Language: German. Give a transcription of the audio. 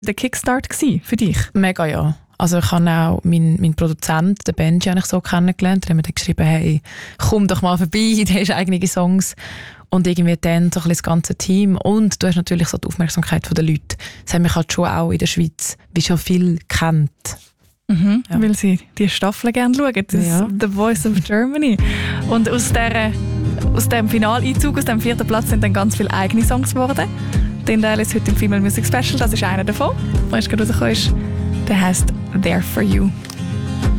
der Kickstart für dich? Mega, ja. Also ich habe auch meinen Produzent, den Benji, habe ich so kennengelernt. Der hat mir dann geschrieben, hey, komm doch mal vorbei, der hast eigene Songs. Und irgendwie dann so ein bisschen das ganze Team. Und du hast natürlich so die Aufmerksamkeit der Leute. Das haben mich halt schon auch in der Schweiz wie schon viel kennt. Mhm, ja. Weil sie die Staffel gerne schauen. Das ist The Voice of Germany. Und aus dem Finaleinzug, aus dem 4. Platz, sind dann ganz viele eigene Songs geworden. Den Teil ist heute im Female Music Special. Das ist einer davon, der gerade rausgekommen ist. Der heisst There For You.